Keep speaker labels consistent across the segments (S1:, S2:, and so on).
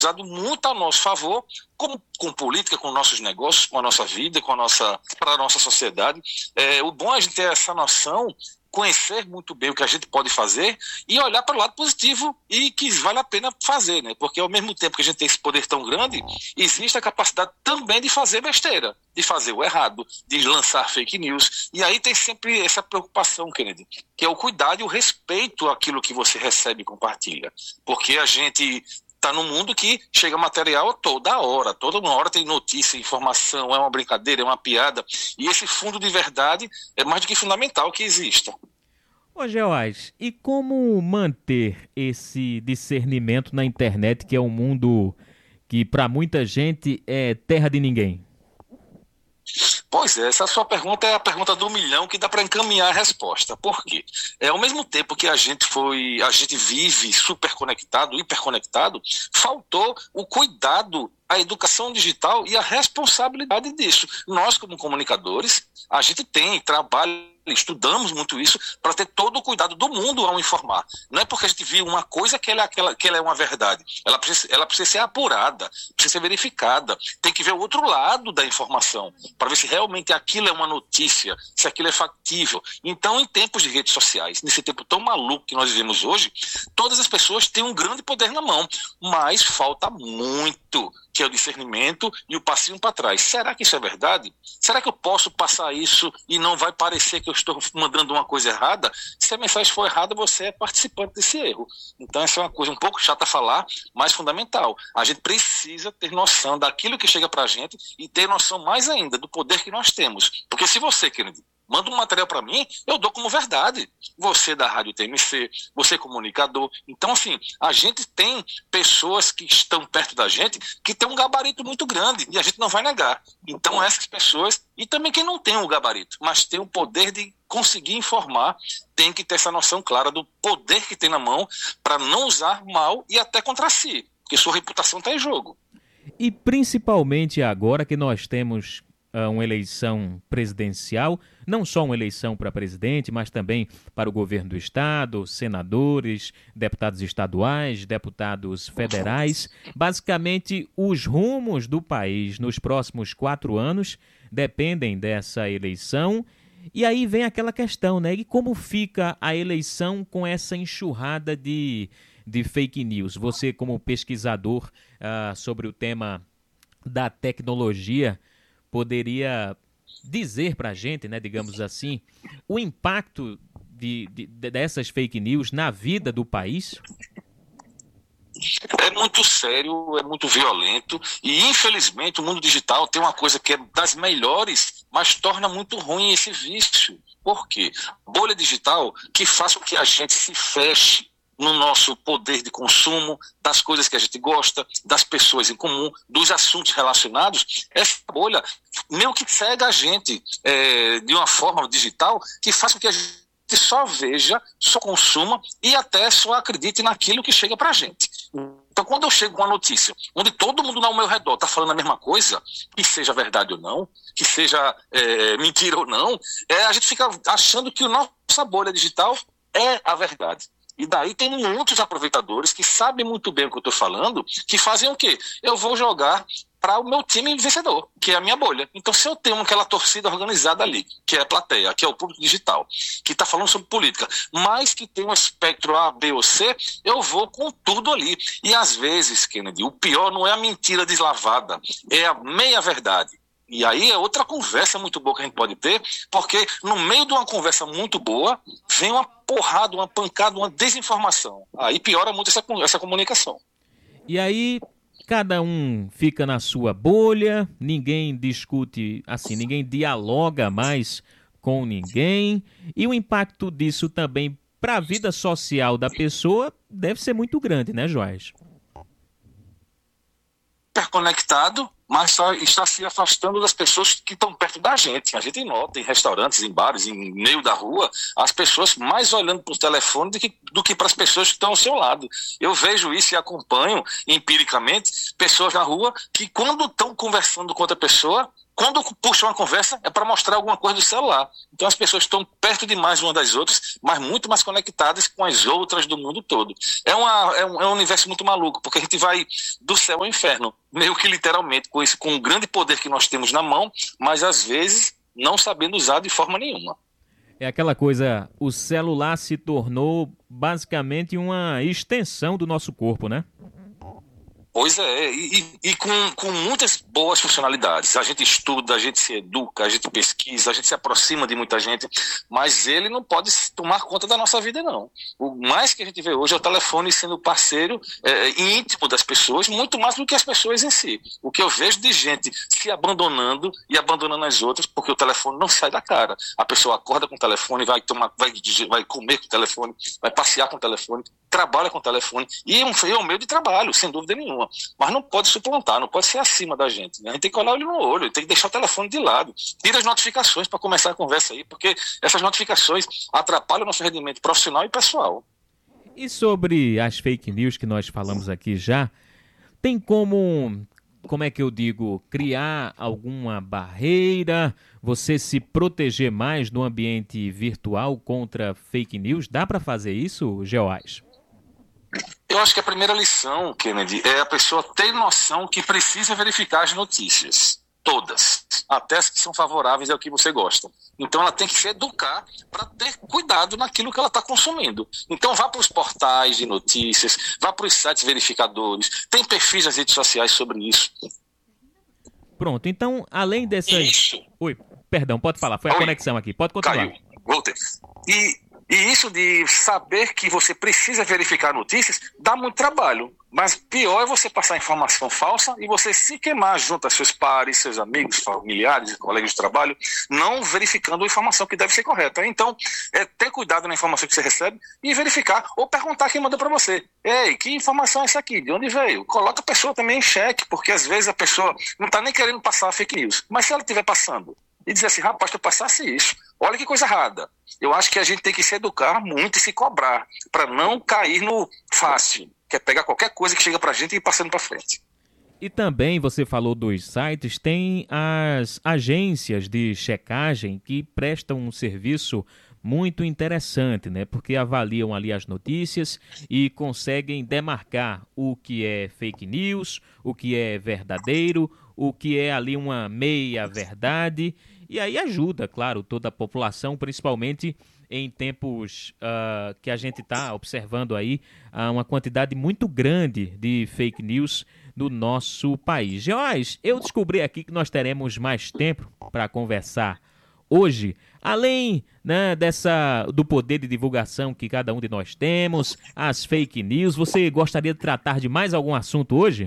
S1: usado muito a nosso favor, com política, com nossos negócios, com a nossa vida, para a nossa sociedade. O bom é a gente ter essa noção, conhecer muito bem o que a gente pode fazer e olhar para o lado positivo e que vale a pena fazer, né? Porque ao mesmo tempo que a gente tem esse poder tão grande, existe a capacidade também de fazer besteira, de fazer o errado, de lançar fake news. E aí tem sempre essa preocupação, Kennedy, que é o cuidado e o respeito àquilo que você recebe e compartilha. Porque a gente está num mundo que chega material toda uma hora tem notícia, informação, é uma brincadeira, é uma piada, e esse fundo de verdade é mais do que fundamental que exista.
S2: Ô, Geoás, e como manter esse discernimento na internet, que é um mundo que para muita gente é terra de ninguém?
S1: Pois é, essa sua pergunta é a pergunta do milhão que dá para encaminhar a resposta. Por quê? Ao mesmo tempo que a gente vive super conectado, hiperconectado, faltou o cuidado, a educação digital e a responsabilidade disso. Nós, como comunicadores, a gente trabalha, estudamos muito isso para ter todo o cuidado do mundo ao informar. Não é porque a gente viu uma coisa que ela é uma verdade. Ela precisa ser apurada, precisa ser verificada. Tem que ver o outro lado da informação para ver se realmente aquilo é uma notícia, se aquilo é factível. Então, em tempos de redes sociais, nesse tempo tão maluco que nós vivemos hoje, todas as pessoas têm um grande poder na mão, mas falta muito, que é o discernimento e o passinho para trás. Será que isso é verdade? Será que eu posso passar isso e não vai parecer que eu estou mandando uma coisa errada? Se a mensagem for errada, você é participante desse erro. Então essa é uma coisa um pouco chata a falar, mas fundamental. A gente precisa ter noção daquilo que chega para a gente e ter noção mais ainda do poder que nós temos. Porque se você, Kennedy, manda um material para mim, eu dou como verdade. Você da Rádio TMC, você comunicador. Então, assim, a gente tem pessoas que estão perto da gente que tem um gabarito muito grande e a gente não vai negar. Então, essas pessoas, e também quem não tem um gabarito, mas tem o poder de conseguir informar, tem que ter essa noção clara do poder que tem na mão para não usar mal e até contra si, porque sua reputação está em jogo.
S2: E principalmente agora que nós temos uma eleição presidencial, não só uma eleição para presidente, mas também para o governo do estado, senadores, deputados estaduais, deputados federais. Basicamente, os rumos do país nos próximos 4 anos dependem dessa eleição. E aí vem aquela questão, né? E como fica a eleição com essa enxurrada de fake news? Você, como pesquisador sobre o tema da tecnologia, poderia dizer para a gente, né, digamos assim, o impacto dessas fake news na vida do país?
S1: É muito sério, é muito violento e, infelizmente, o mundo digital tem uma coisa que é das melhores, mas torna muito ruim esse vício. Por quê? Bolha digital que faz com que a gente se feche no nosso poder de consumo, das coisas que a gente gosta, das pessoas em comum, dos assuntos relacionados. Essa bolha meio que cega a gente de uma forma digital que faz com que a gente só veja, só consuma e até só acredite naquilo que chega pra gente. Então, quando eu chego com uma notícia onde todo mundo ao meu redor está falando a mesma coisa, que seja verdade ou não, que seja mentira ou não, a gente fica achando que a nossa bolha digital é a verdade. E daí tem muitos aproveitadores que sabem muito bem o que eu estou falando, que fazem o quê? Eu vou jogar para o meu time vencedor, que é a minha bolha. Então, se eu tenho aquela torcida organizada ali, que é a plateia, que é o público digital, que está falando sobre política, mas que tem um espectro A, B ou C, eu vou com tudo ali. E às vezes, Kennedy, o pior não é a mentira deslavada, é a meia-verdade. E aí é outra conversa muito boa que a gente pode ter, porque no meio de uma conversa muito boa, vem uma porrada, uma pancada, uma desinformação. Aí piora muito essa comunicação.
S2: E aí cada um fica na sua bolha, ninguém discute, assim, ninguém dialoga mais com ninguém. E o impacto disso também para a vida social da pessoa deve ser muito grande, né, Joás?
S1: Hiperconectado, mas está se afastando das pessoas que estão perto da gente. A gente nota em restaurantes, em bares, em meio da rua, as pessoas mais olhando para o telefone do que para as pessoas que estão ao seu lado. Eu vejo isso e acompanho empiricamente pessoas na rua que, quando estão conversando com outra pessoa, Quando puxa uma conversa, é para mostrar alguma coisa do celular. Então as pessoas estão perto demais umas das outras, mas muito mais conectadas com as outras do mundo todo. É um universo muito maluco, porque a gente vai do céu ao inferno, meio que literalmente, com o grande poder que nós temos na mão, mas às vezes não sabendo usar de forma nenhuma.
S2: É aquela coisa, o celular se tornou basicamente uma extensão do nosso corpo, né?
S1: Pois é, e com muitas boas funcionalidades. A gente estuda, a gente se educa, a gente pesquisa, a gente se aproxima de muita gente, mas ele não pode tomar conta da nossa vida, não. O mais que a gente vê hoje é o telefone sendo parceiro íntimo das pessoas, muito mais do que as pessoas em si. O que eu vejo de gente se abandonando e abandonando as outras, porque o telefone não sai da cara. A pessoa acorda com o telefone, vai comer com o telefone, vai passear com o telefone, trabalha com o telefone, e é um meio de trabalho, sem dúvida nenhuma. Mas não pode suplantar, não pode ser acima da gente, né? A gente tem que olhar olho no olho, tem que deixar o telefone de lado. Tira as notificações para começar a conversa aí, porque essas notificações atrapalham o nosso rendimento profissional e pessoal.
S2: E sobre as fake news que nós falamos aqui já, tem como é que eu digo, criar alguma barreira, você se proteger mais no ambiente virtual contra fake news? Dá para fazer isso, Geoás?
S1: Eu acho que a primeira lição, Kennedy, é a pessoa ter noção que precisa verificar as notícias. Todas. Até as que são favoráveis ao que você gosta. Então ela tem que se educar para ter cuidado naquilo que ela está consumindo. Então vá para os portais de notícias, vá para os sites verificadores, tem perfis nas redes sociais sobre isso.
S2: Pronto, então além dessas...
S1: Isso.
S2: Oi, perdão, pode falar, foi a conexão aqui, pode continuar.
S1: Caiu, voltei. E isso de saber que você precisa verificar notícias dá muito trabalho. Mas pior é você passar informação falsa e você se queimar junto a seus pares, seus amigos, familiares, colegas de trabalho, não verificando a informação que deve ser correta. Então, ter cuidado na informação que você recebe e verificar ou perguntar quem mandou para você. Ei, que informação é essa aqui? De onde veio? Coloca a pessoa também em xeque, porque às vezes a pessoa não está nem querendo passar fake news. Mas se ela estiver passando e dizer assim, rapaz, tu passasse isso, olha que coisa errada. Eu acho que a gente tem que se educar muito e se cobrar para não cair no fácil, que é pegar qualquer coisa que chega para a gente e ir passando para frente.
S2: E também você falou dos sites, tem as agências de checagem que prestam um serviço muito interessante, né? Porque avaliam ali as notícias e conseguem demarcar o que é fake news, o que é verdadeiro, o que é ali uma meia-verdade. E aí ajuda, claro, toda a população, principalmente em tempos que a gente está observando aí uma quantidade muito grande de fake news no nosso país. Geoás, eu descobri aqui que nós teremos mais tempo para conversar hoje, além, né, do poder de divulgação que cada um de nós temos, as fake news. Você gostaria de tratar de mais algum assunto hoje?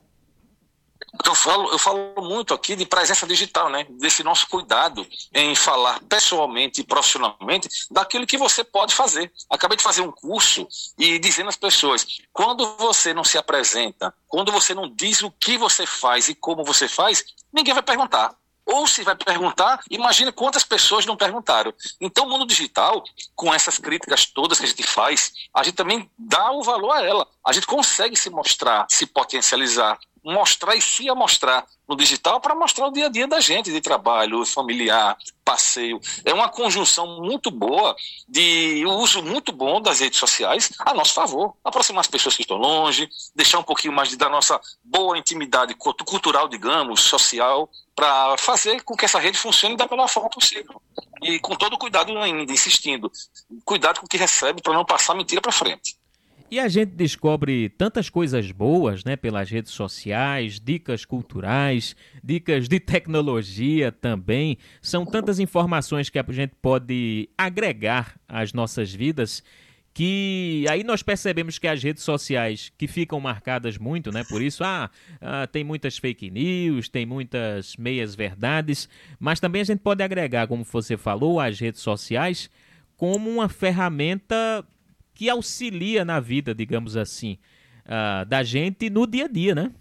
S1: Eu falo muito aqui de presença digital, né? Desse nosso cuidado em falar pessoalmente e profissionalmente daquilo que você pode fazer. Acabei de fazer um curso e dizendo às pessoas, quando você não se apresenta, quando você não diz o que você faz e como você faz, ninguém vai perguntar. Ou se vai perguntar, imagina quantas pessoas não perguntaram. Então o mundo digital, com essas críticas todas que a gente faz, a gente também dá o valor a ela. A gente consegue se mostrar, se potencializar, mostrar e se amostrar no digital para mostrar o dia a dia da gente, de trabalho, familiar, passeio. É uma conjunção muito boa, de uso muito bom das redes sociais a nosso favor. Aproximar as pessoas que estão longe, deixar um pouquinho mais da nossa boa intimidade cultural, digamos, social, para fazer com que essa rede funcione da melhor forma possível. E com todo cuidado ainda, insistindo. Cuidado com o que recebe para não passar mentira para frente.
S2: E a gente descobre tantas coisas boas, né, pelas redes sociais, dicas culturais, dicas de tecnologia também. São tantas informações que a gente pode agregar às nossas vidas que aí nós percebemos que as redes sociais que ficam marcadas muito, né, por isso, tem muitas fake news, tem muitas meias-verdades, mas também a gente pode agregar, como você falou, as redes sociais como uma ferramenta que auxilia na vida, digamos assim, da gente no dia a dia, né?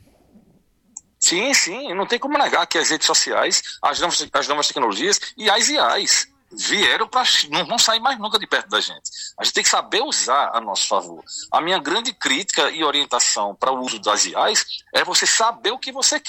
S1: Sim, não tem como negar que as redes sociais, as novas tecnologias e as IAs vieram para não vão sair mais nunca de perto da gente. A gente tem que saber usar a nosso favor. A minha grande crítica e orientação para o uso das IAs é você saber o que você quer.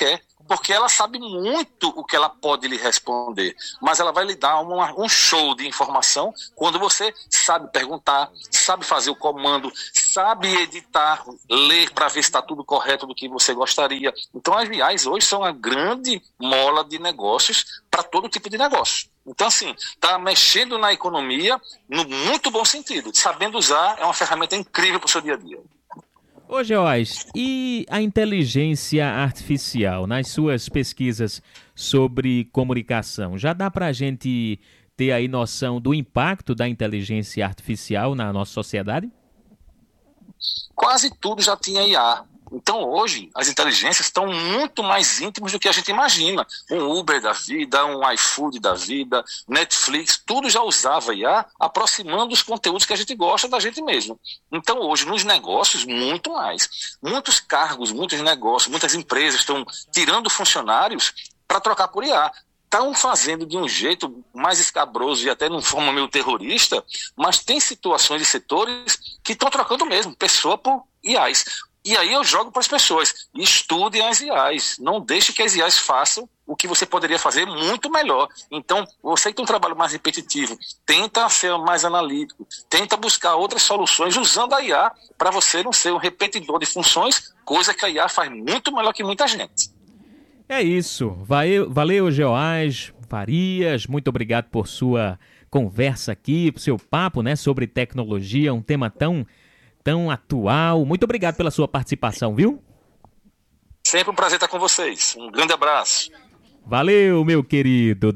S1: porque ela sabe muito o que ela pode lhe responder, mas ela vai lhe dar um show de informação quando você sabe perguntar, sabe fazer o comando, sabe editar, ler para ver se está tudo correto do que você gostaria. Então as IAs hoje são uma grande mola de negócios para todo tipo de negócio. Então, assim, está mexendo na economia no muito bom sentido. Sabendo usar, é uma ferramenta incrível para o seu dia a dia.
S2: Ô, Geoás, e a inteligência artificial nas suas pesquisas sobre comunicação? Já dá para a gente ter aí noção do impacto da inteligência artificial na nossa sociedade?
S1: Quase tudo já tinha IA. Então, hoje, as inteligências estão muito mais íntimas do que a gente imagina. Um Uber da vida, um iFood da vida, Netflix, tudo já usava IA, aproximando os conteúdos que a gente gosta da gente mesmo. Então, hoje, nos negócios, muito mais. Muitos cargos, muitos negócios, muitas empresas estão tirando funcionários para trocar por IA. Estão fazendo de um jeito mais escabroso e até de uma forma meio terrorista, mas tem situações e setores que estão trocando mesmo, pessoa por IAs. E aí eu jogo para as pessoas, estudem as IAs, não deixe que as IAs façam o que você poderia fazer muito melhor. Então, você que tem um trabalho mais repetitivo, tenta ser mais analítico, tenta buscar outras soluções usando a IA para você não ser um repetidor de funções, coisa que a IA faz muito melhor que muita gente.
S2: É isso. Valeu, Geoás Farias. Muito obrigado por sua conversa aqui, por seu papo, né, sobre tecnologia, um tema tão atual. Muito obrigado pela sua participação, viu?
S1: Sempre um prazer estar com vocês. Um grande abraço.
S2: Valeu, meu querido.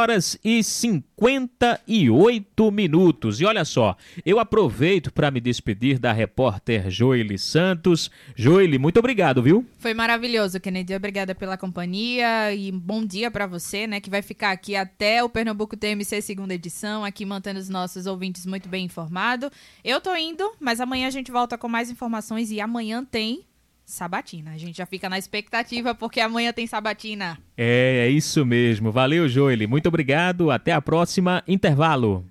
S2: 10h58. E olha só, eu aproveito para me despedir da repórter Joely Santos. Joely, muito obrigado, viu?
S3: Foi maravilhoso, Kennedy. Obrigada pela companhia e bom dia para você, né, que vai ficar aqui até o Pernambuco TMC segunda edição, aqui mantendo os nossos ouvintes muito bem informados. Eu tô indo, mas amanhã a gente volta com mais informações e amanhã tem sabatina. A gente já fica na expectativa porque amanhã tem sabatina.
S2: É isso mesmo. Valeu, Joely. Muito obrigado. Até a próxima. Intervalo.